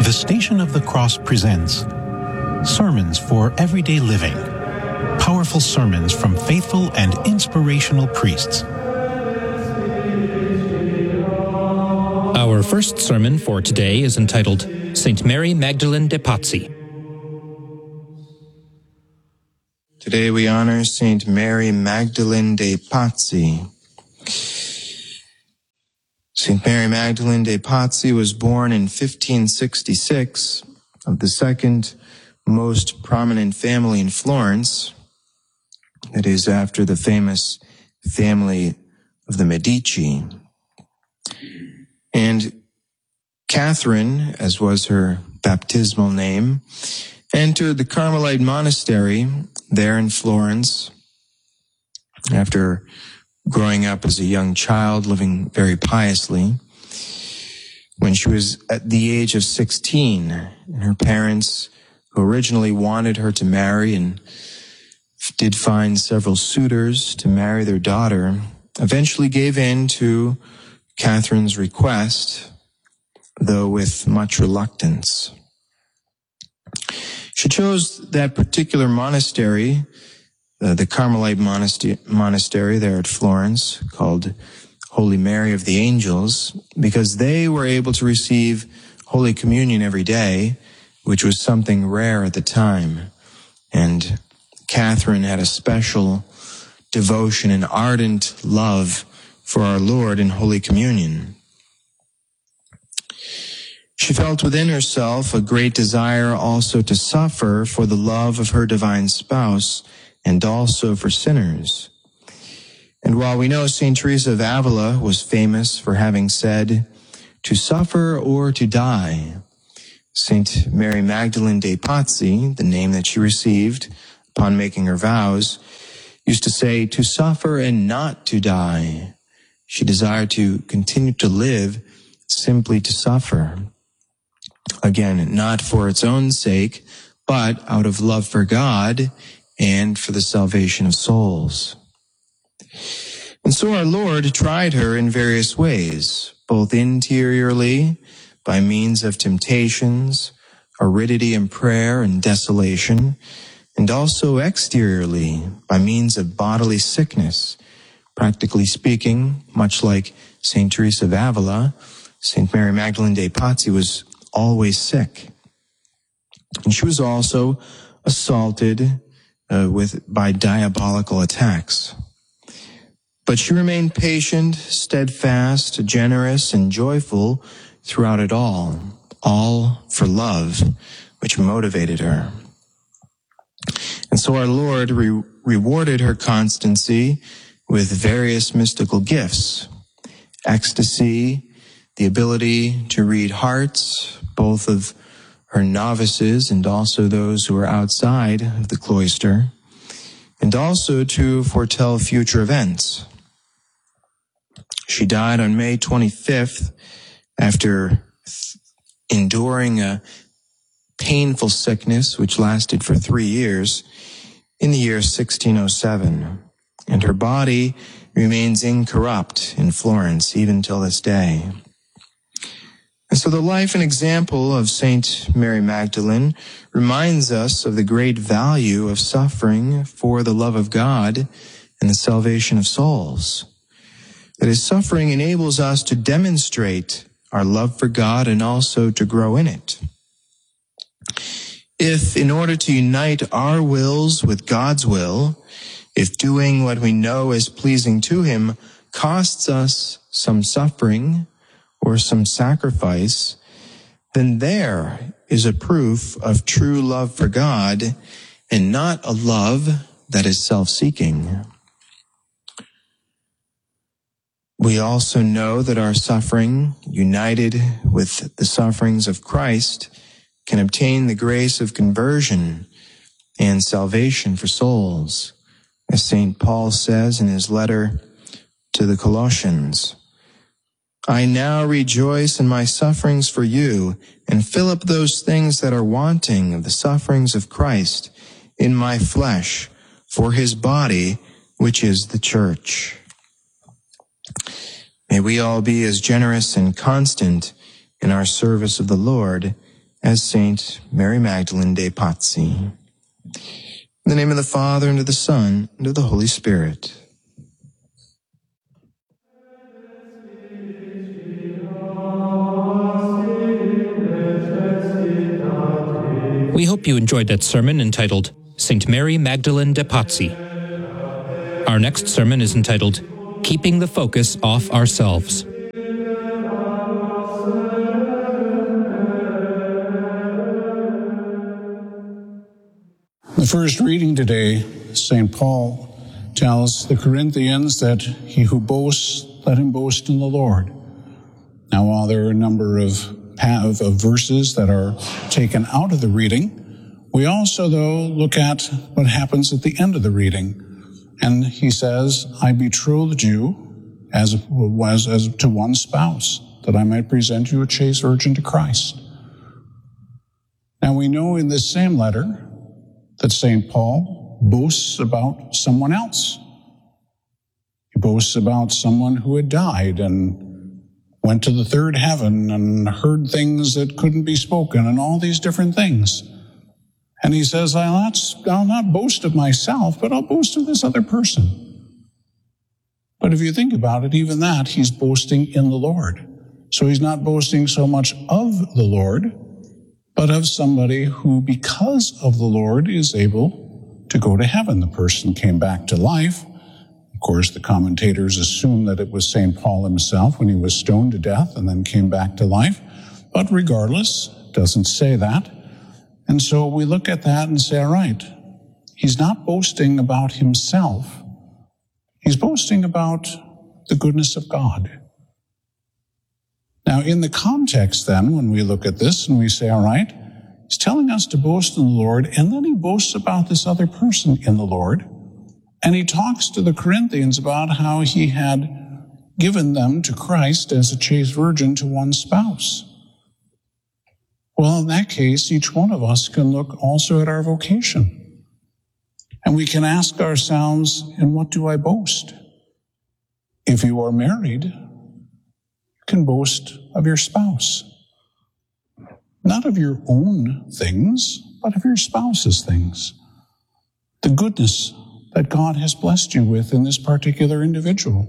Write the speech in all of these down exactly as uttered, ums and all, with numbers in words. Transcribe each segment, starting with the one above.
The Station of the Cross presents Sermons for Everyday Living. Powerful sermons from faithful and inspirational priests. Our first sermon for today is entitled Saint Mary Magdalene de Pazzi. Today we honor Saint Mary Magdalene de Pazzi. Saint Mary Magdalene de Pazzi was born in fifteen sixty-six of the second most prominent family in Florence. That is, after the famous family of the Medici. And Catherine, as was her baptismal name, entered the Carmelite monastery there in Florence after growing up as a young child, living very piously. When she was at the age of sixteen, and her parents, who originally wanted her to marry and did find several suitors to marry their daughter, eventually gave in to Catherine's request, though with much reluctance. She chose that particular monastery, uh, the Carmelite monastery, monastery there at Florence, called Holy Mary of the Angels, because they were able to receive Holy Communion every day, which was something rare at the time. And Catherine had a special devotion and ardent love for our Lord in Holy Communion. She felt within herself a great desire also to suffer for the love of her divine spouse and also for sinners. And while we know Saint Teresa of Avila was famous for having said, "To suffer or to die," Saint Mary Magdalene de Pazzi, the name that she received upon making her vows, used to say, "To suffer and not to die." She desired to continue to live simply to suffer. Again, not for its own sake, but out of love for God and for the salvation of souls. And so our Lord tried her in various ways, both interiorly, by means of temptations, aridity in prayer and desolation, and also exteriorly, by means of bodily sickness. Practically speaking, much like Saint Teresa of Avila, Saint Mary Magdalene de Pazzi was always sick. And she was also assaulted uh, with by diabolical attacks. But she remained patient, steadfast, generous, and joyful throughout it all, all for love, which motivated her. And so our Lord re- rewarded her constancy with various mystical gifts: ecstasy, the ability to read hearts, both of her novices and also those who were outside of the cloister, and also to foretell future events. She died on May twenty-fifth after enduring a painful sickness which lasted for three years in the year sixteen oh seven, and her body remains incorrupt in Florence even till this day. And so the life and example of Saint Mary Magdalene reminds us of the great value of suffering for the love of God and the salvation of souls. That is, suffering enables us to demonstrate our love for God and also to grow in it. If, in order to unite our wills with God's will, if doing what we know is pleasing to Him costs us some suffering or some sacrifice, then there is a proof of true love for God and not a love that is self-seeking. We also know that our suffering, united with the sufferings of Christ, can obtain the grace of conversion and salvation for souls, as Saint Paul says in his letter to the Colossians. "I now rejoice in my sufferings for you, and fill up those things that are wanting of the sufferings of Christ in my flesh, for His body, which is the church." May we all be as generous and constant in our service of the Lord as Saint Mary Magdalene de Pazzi. In the name of the Father, and of the Son, and of the Holy Spirit. We hope you enjoyed that sermon entitled Saint Mary Magdalene de Pazzi. Our next sermon is entitled Keeping the Focus Off Ourselves. The first reading today, Saint Paul tells the Corinthians that he who boasts, let him boast in the Lord. Now, while there are a number of, of, of verses that are taken out of the reading, we also, though, look at what happens at the end of the reading. And he says, I betrothed you as, as, as to one spouse, that I might present you a chaste virgin to Christ. Now, we know in this same letter that Saint Paul boasts about someone else. He boasts about someone who had died and went to the third heaven and heard things that couldn't be spoken and all these different things. And he says, I'll not, I'll not boast of myself, but I'll boast of this other person. But if you think about it, even that, he's boasting in the Lord. So he's not boasting so much of the Lord, but of somebody who, because of the Lord, is able to go to heaven. The person came back to life. Of course, the commentators assume that it was Saint Paul himself when he was stoned to death and then came back to life. But regardless, it doesn't say that. And so we look at that and say, all right, he's not boasting about himself. He's boasting about the goodness of God. Now, in the context then, when we look at this and we say, all right, he's telling us to boast in the Lord, and then he boasts about this other person in the Lord, and he talks to the Corinthians about how he had given them to Christ as a chaste virgin to one spouse. Well, in that case, each one of us can look also at our vocation, and we can ask ourselves, in what do I boast? If you are married, can boast of your spouse. Not of your own things, but of your spouse's things. The goodness that God has blessed you with in this particular individual.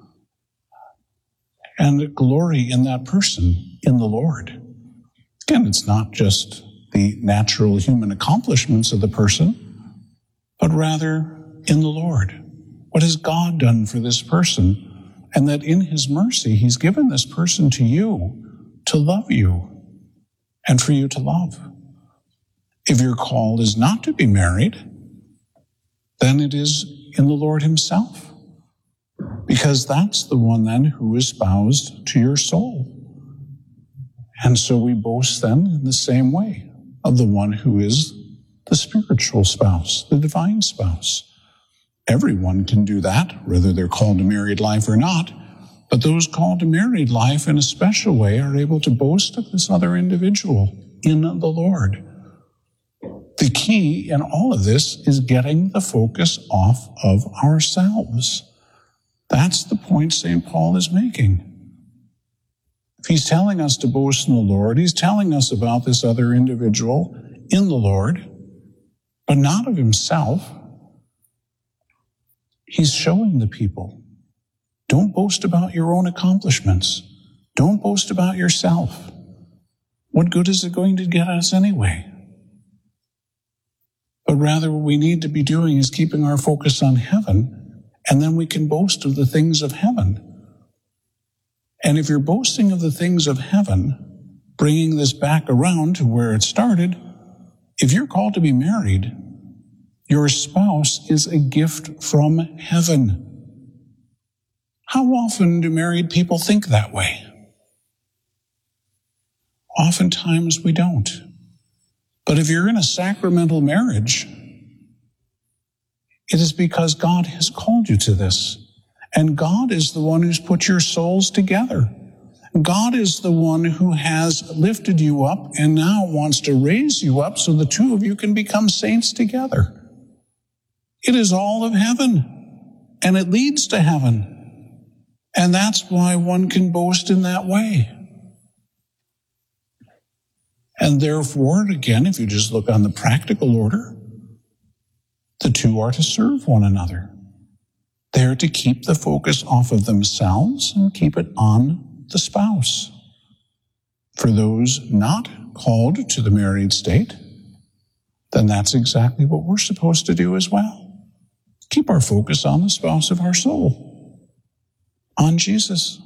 And glory in that person, in the Lord. Again, it's not just the natural human accomplishments of the person, but rather in the Lord. What has God done for this person? And that in his mercy, he's given this person to you to love you and for you to love. If your call is not to be married, then it is in the Lord himself, because that's the one then who is espoused to your soul. And so we boast then in the same way of the one who is the spiritual spouse, the divine spouse. Everyone can do that, whether they're called to married life or not. But those called to married life in a special way are able to boast of this other individual in the Lord. The key in all of this is getting the focus off of ourselves. That's the point Saint Paul is making. If he's telling us to boast in the Lord, he's telling us about this other individual in the Lord, but not of himself. He's showing the people, don't boast about your own accomplishments. Don't boast about yourself. What good is it going to get us anyway? But rather what we need to be doing is keeping our focus on heaven, and then we can boast of the things of heaven. And if you're boasting of the things of heaven, bringing this back around to where it started, if you're called to be married, your spouse is a gift from heaven. How often do married people think that way? Oftentimes we don't. But if you're in a sacramental marriage, it is because God has called you to this. And God is the one who's put your souls together. God is the one who has lifted you up and now wants to raise you up so the two of you can become saints together. It is all of heaven, and it leads to heaven. And that's why one can boast in that way. And therefore, again, if you just look on the practical order, the two are to serve one another. They're to keep the focus off of themselves and keep it on the spouse. For those not called to the married state, then that's exactly what we're supposed to do as well. Keep our focus on the spouse of our soul, on Jesus.